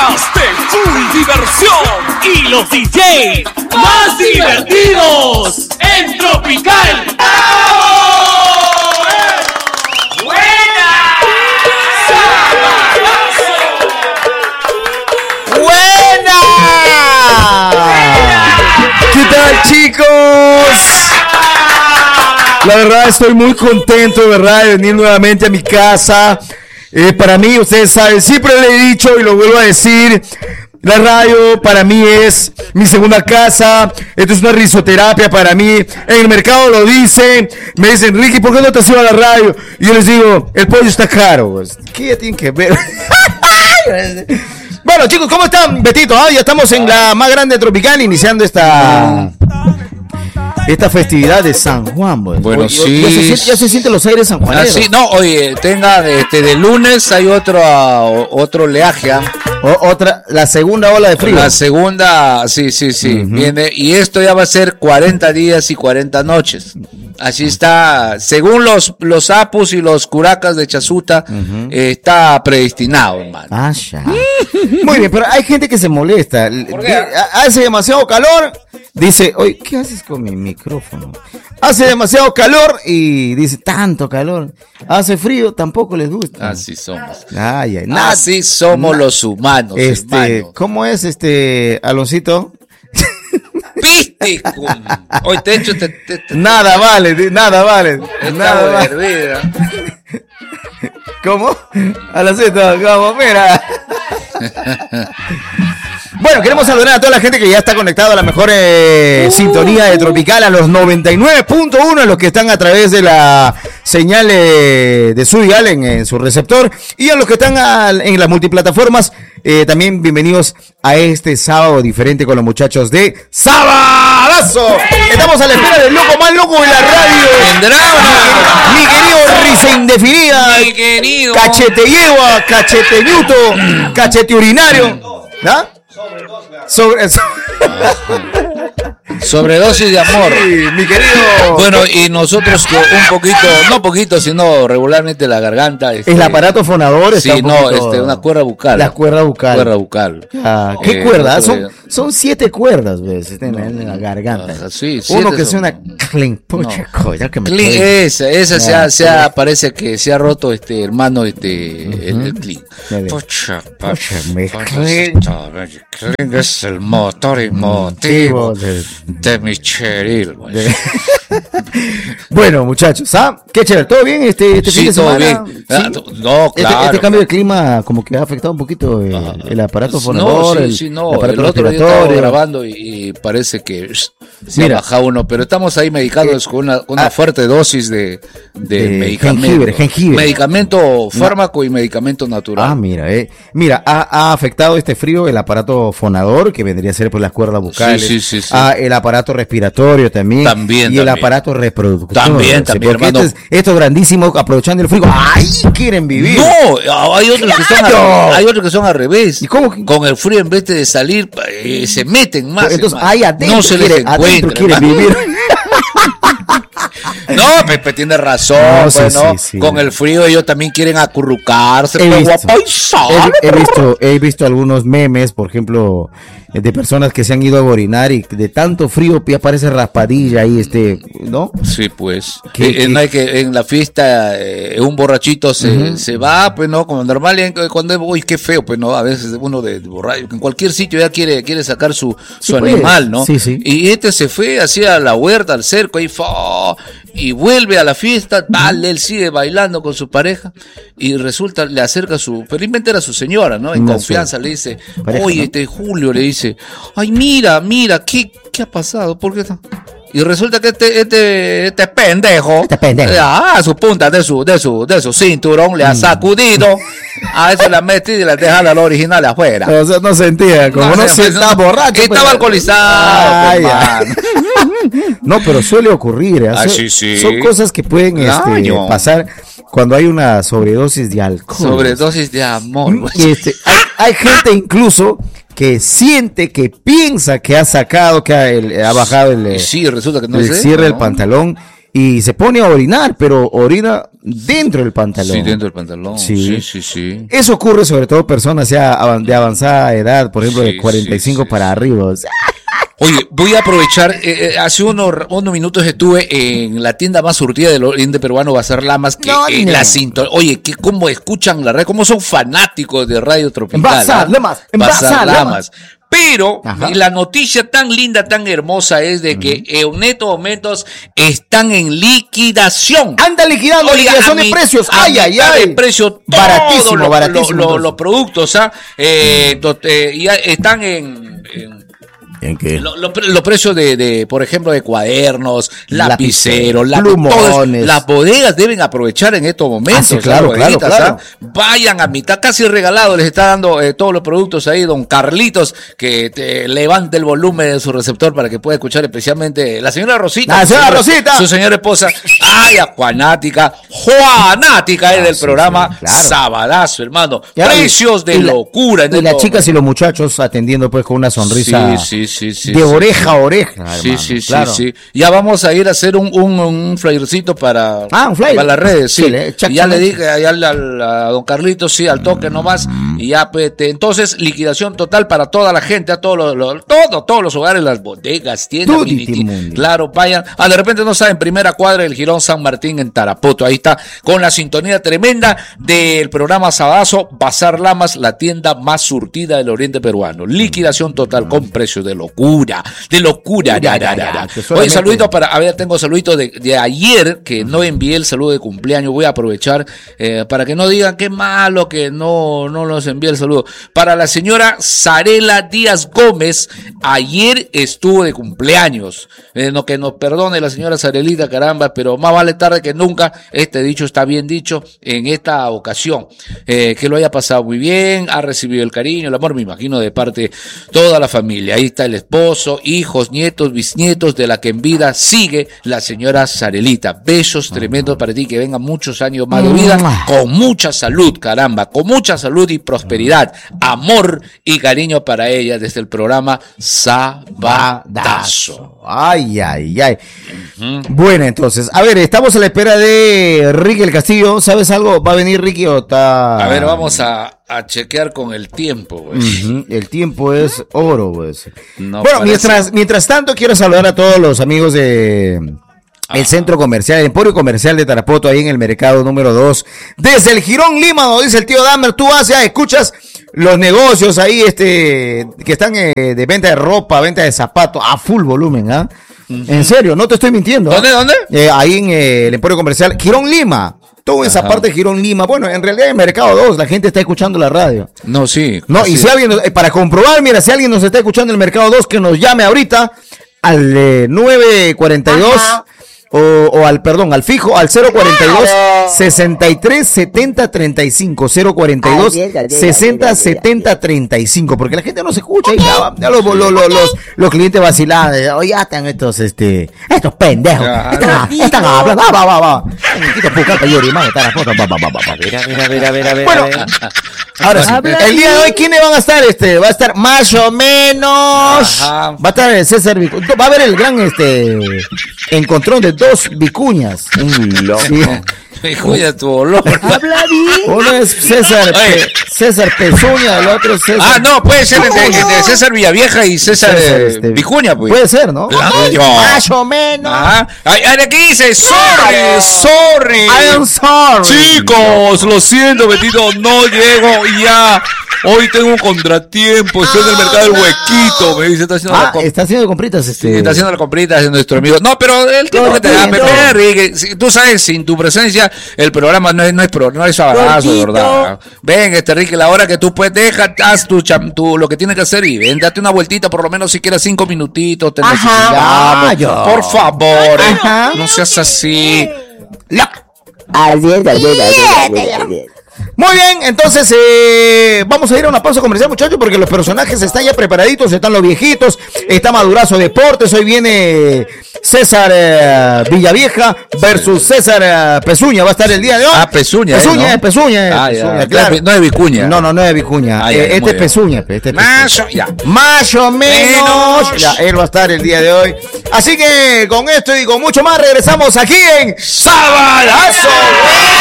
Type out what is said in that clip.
horas de full diversión y los DJs más divertidos en Tropical. ¿Qué tal, chicos? La verdad estoy muy contento, ¿verdad?, de venir nuevamente a mi casa. Para mí, ustedes saben, siempre le he dicho y lo vuelvo a decir, la radio para mí es mi segunda casa. Esto es una risoterapia para mí. En el mercado lo dicen, me dicen, Ricky, ¿por qué no te has ido a la radio? Y yo les digo, el pollo está caro. ¿Qué ya tienen que ver? Bueno, chicos, ¿cómo están, Betito? Ya estamos en la más grande Tropical, iniciando esta festividad de San Juan. Bueno, sí. Ya se sienten los aires sanjuaneros. Sí, no, oye, de lunes hay otro oleaje. La segunda ola de frío. La segunda, sí, viene, y esto ya va a ser 40 días y 40 noches. Así está, según los apus y los curacas de Chasuta, está predestinado, hermano. Muy bien, pero hay gente que se molesta. Hace demasiado calor, dice, oye, ¿qué haces con mi micrófono? Hace demasiado calor y dice, tanto calor. Hace frío, tampoco les gusta. Así somos. Así somos los humanos, hermano. ¿Cómo es, Aloncito? Pístico. Hoy te echo nada vale. ¿Cómo? Aloncito, ¿cómo? Mira. Bueno, queremos saludar a toda la gente que ya está conectada a la mejor sintonía de Tropical, a los 99.1, los que están a través de la señal de su dial en su receptor, y a los que están en las multiplataformas. También bienvenidos a este sábado diferente con los muchachos de Sabadazo. Estamos a la espera del loco más loco de la radio. Mi querido Risa Indefinida. Mi querido Cachete Yegua, Cachete Ñuto, Cachete Urinario. ¿Ah? Sobredosis de amor. Sí, mi querido. Bueno, y nosotros no poquito, sino regularmente la garganta. El aparato fonador. Sí, una cuerda bucal. La cuerda bucal. Cuerda bucal. ¿Qué cuerda? Son 7 cuerdas, ¿ves? En la garganta. Sí, uno que suena clean. Pucha, cosa que me esa parece que se ha roto, hermano, el clean. Pucha, me clean es el motor y motivo de mi cheril. Bueno, muchachos, qué chévere, ¿todo bien este fin de semana? Bien. No, claro. Este cambio de clima como que ha afectado un poquito el aparato fonador, el aparato el otro día estaba respiratorio. grabando y parece que se ha bajado uno, pero estamos ahí medicados con una fuerte dosis de medicamento. Jengibre. Medicamento, fármaco y medicamento natural. Mira, ha afectado este frío el aparato fonador, que vendría a ser pues las cuerdas bucales. Sí. El aparato respiratorio también. También. El aparato reproductor. También, hermano. Esto es grandísimo, aprovechando el frío. ¡Ay! Quieren vivir. No, hay otros que son al revés. ¿Y cómo que? Con el frío, en vez de salir, se meten más. Entonces, ahí adentro, no se les encuentra. Quieren vivir. No, Pepe tiene razón. Sí. Con el frío ellos también quieren acurrucarse. He visto algunos memes, por ejemplo, de personas que se han ido a orinar y de tanto frío ya parece raspadilla ahí, ¿no? Sí, pues. En la fiesta un borrachito se va, pues no, como normal, cuando uy, qué feo, pues no, a veces uno de borracho, en cualquier sitio ya quiere sacar su animal, ¿no? Sí. Y se fue hacia la huerta, al cerco, ahí y vuelve a la fiesta, él sigue bailando con su pareja y resulta, le acerca felizmente era su señora, ¿no? En confianza le dice, pareja, oye, ¿no? Julio le dice, ay, mira, ¿qué ha pasado? ¿Por qué está? Y resulta que este pendejo, a su punta de su cinturón le ha sacudido, a eso le ha metido y le ha dejado al original afuera. O sea, no sentía, como no se estaba borracho. Estaba alcoholizado. No, pero suele ocurrir. Sí. Son cosas que pueden pasar cuando hay una sobredosis de alcohol. Sobredosis de amor. Y hay gente incluso que siente, que piensa que ha sacado, que ha bajado sí, resulta que no el es cierre del ¿no? pantalón y se pone a orinar, pero orina dentro del pantalón. Sí, dentro del pantalón. Sí. Eso ocurre sobre todo personas ya de avanzada edad, por ejemplo, de 45 para arriba. O sea, oye, voy a aprovechar, hace unos minutos estuve en la tienda más surtida del oriente peruano, Bazar Lamas, que la sintonía. Oye, cómo escuchan la radio, cómo son fanáticos de Radio Tropical. Bazar Lamas. Pero la noticia tan linda, tan hermosa es de que en estos momentos están en liquidación. Anda liquidando, liquidación de precios. Ay. De precio, baratísimo. Los productos, ya están ¿En qué? Los precios de, por ejemplo, de cuadernos, lapiceros, plumones. Las bodegas deben aprovechar en estos momentos. Sí, claro. Vayan a mitad, casi regalado, les está dando todos los productos ahí, don Carlitos, que te levante el volumen de su receptor para que pueda escuchar especialmente la señora Rosita. Su señora esposa. Ay, Juanática es del programa Sabadazo, hermano. Precios de locura. Y las chicas y los muchachos atendiendo pues con una sonrisa. De oreja a oreja. Sí. Ya vamos a ir a hacer un flyercito para las redes. Sí. Y ya le dije a don Carlitos, al toque nomás. Y ya, pues, entonces, liquidación total para toda la gente, a todos los hogares, las bodegas, tiendas, claro, vayan. De repente no saben, primera cuadra del Jirón San Martín en Tarapoto. Ahí está, con la sintonía tremenda del programa Sabadazo, Bazar Lamas, la tienda más surtida del oriente peruano. Liquidación total con precios de locura. Oye, saludito tengo saludito de ayer, que no envié el saludo de cumpleaños. Voy a aprovechar para que no digan qué malo que no los envié el saludo. Para la señora Sarela Díaz Gómez, ayer estuvo de cumpleaños. No, que nos perdone la señora Sarelita, caramba, pero más vale tarde que nunca. Este dicho está bien dicho en esta ocasión. Que lo haya pasado muy bien, ha recibido el cariño, el amor, me imagino, de parte de toda la familia. Ahí está el esposo, hijos, nietos, bisnietos, de la que en vida sigue la señora Sarelita. Besos tremendos para ti, que vengan muchos años más de vida, con mucha salud, caramba, con mucha salud y prosperidad, amor y cariño para ella desde el programa Sabadazo. Ay. Bueno, entonces, a ver, estamos a la espera de Ricky el Castillo. ¿Sabes algo? ¿Va a venir Ricky o está...? A ver, vamos a chequear con el tiempo, güey. El tiempo es oro, güey. No, bueno, mientras tanto, quiero saludar a todos los amigos de el centro comercial, el emporio comercial de Tarapoto, ahí en el mercado número 2. Desde el Jirón Lima, nos dice el tío Dahmer, tú escuchas los negocios ahí, que están de venta de ropa, venta de zapatos, a full volumen, ¿ah? En serio, no te estoy mintiendo. ¿Dónde? Ahí en el emporio comercial, Jirón Lima. Toda esa parte de Jirón Lima. Bueno, en realidad en Mercado 2 la gente está escuchando la radio. No, sí. No, y si alguien, para comprobar, mira, si alguien nos está escuchando en el Mercado 2, que nos llame ahorita al 942 o al fijo, al 042 63 70 35, 042 60 70 35, porque la gente no se escucha, y ya los clientes vacilan, oye, ya están estos pendejos, están hablando, va. Bueno, ahora sí, el día de hoy, ¿quiénes van a estar? Va a estar más o menos, va a estar el César, va a haber el gran encontrón de dos vicuñas. Un loco. Sí. Vicuña tu olor. Habla bien. Uno es César Pezuña, el otro es César. No, puede ser de César Villavieja y César Vicuña, pues. Puede ser, ¿no? Más o menos. ¿Qué dice? Sorry. I am sorry. Chicos, lo siento, Betito, no llego ya. Hoy tengo un contratiempo, estoy en el mercado del Huequito, me dice, está haciendo compritas, Sí, está haciendo la comprita, es nuestro amigo. No, pero el tiempo que te da, Ricky, tú sabes, sin tu presencia, el programa no es sabadazo, de verdad. Ven, Ricky, la hora que tú puedes, haz tu lo que tienes que hacer y ven, date una vueltita, por lo menos si quieres 5 minutitos, te necesitamos. Por favor, no seas así. Así es. Muy bien, entonces vamos a ir a una pausa comercial, muchachos, porque los personajes están ya preparaditos, están los viejitos, está Madurazo Deportes, hoy viene César Villavieja versus César Pezuña, va a estar el día de hoy. Pezuña. Pezuña, ¿no? Pezuña, claro. No es Vicuña. No es Vicuña. Este es Pezuña. Más o menos. Ya, él va a estar el día de hoy. Así que con esto y con mucho más regresamos aquí en Sabadazo.